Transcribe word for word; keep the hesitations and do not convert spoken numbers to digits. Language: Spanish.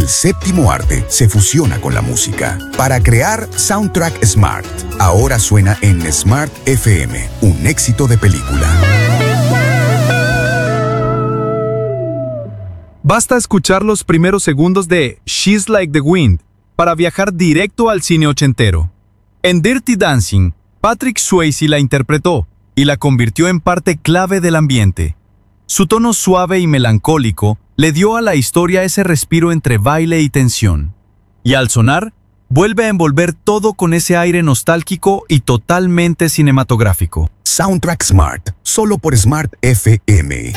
el séptimo arte se fusiona con la música para crear Soundtrack Smart. Ahora suena en Smart F M, un éxito de película. Basta escuchar los primeros segundos de She's Like the Wind para viajar directo al cine ochentero. En Dirty Dancing, Patrick Swayze la interpretó y la convirtió en parte clave del ambiente. Su tono suave y melancólico le dio a la historia ese respiro entre baile y tensión. Y al sonar, vuelve a envolver todo con ese aire nostálgico y totalmente cinematográfico. Soundtrack Smart, solo por Smart F M.